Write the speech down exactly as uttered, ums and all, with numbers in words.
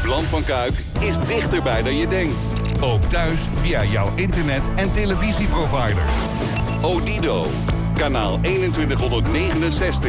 Blad van Kuik is dichterbij dan je denkt. Ook thuis via jouw internet- en televisieprovider. Odido, kanaal eenentwintighonderdnegenenzestig.